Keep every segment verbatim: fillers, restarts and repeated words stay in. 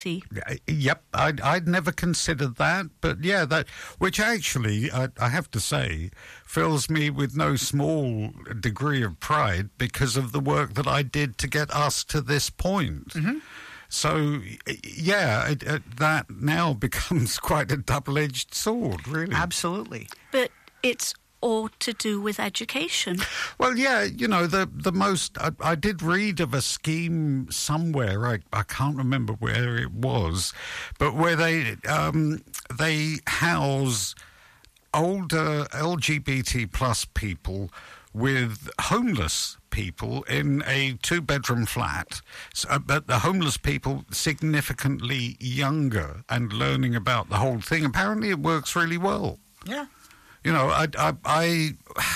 Yep, I'd, I'd never considered that, but yeah, that which actually, I, I have to say, fills me with no small degree of pride because of the work that I did to get us to this point. Mm-hmm. So, yeah, it, it, that now becomes quite a double-edged sword, really. Absolutely. But it's all to do with education. Well, yeah, you know, the the most... I, I did read of a scheme somewhere, I, I can't remember where it was, but where they um, they house older L G B T plus people with homeless people in a two-bedroom flat, so, but the homeless people significantly younger and learning about the whole thing. Apparently it works really well. Yeah. You know, I, I, I,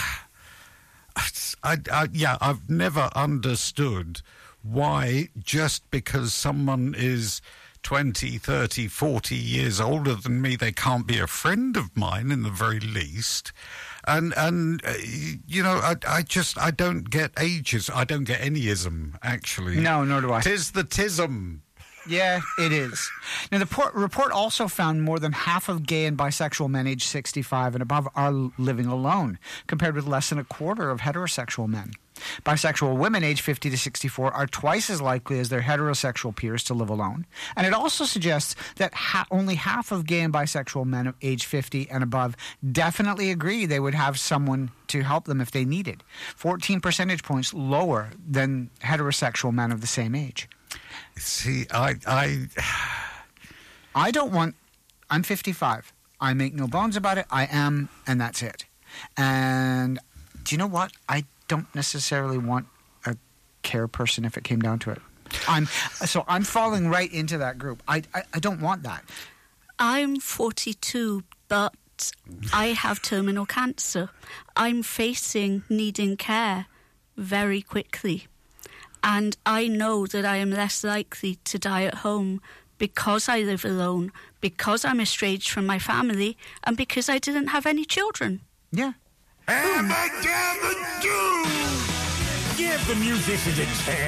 I, I, yeah, I've never understood why just because someone is twenty, thirty, forty years older than me, they can't be a friend of mine in the very least. And, and uh, you know, I, I just, I don't get ages. I don't get any ism, actually. No, nor do I. Tis the tism. Yeah, it is. Now, the por- report also found more than half of gay and bisexual men aged sixty-five and above are living alone, compared with less than a quarter of heterosexual men. Bisexual women aged fifty to sixty-four are twice as likely as their heterosexual peers to live alone. And it also suggests that ha- only half of gay and bisexual men aged fifty and above definitely agree they would have someone to help them if they needed. fourteen percentage points lower than heterosexual men of the same age. See, I, I, I don't want. I'm fifty-five. I make no bones about it. I am, and that's it. And do you know what? I don't necessarily want a care person if it came down to it. I'm so I'm falling right into that group. I I, I don't want that. I'm forty-two, but I have terminal cancer. I'm facing needing care very quickly. And I know that I am less likely to die at home because I live alone, because I'm estranged from my family, and because I didn't have any children. Yeah. Give the musicians a chance.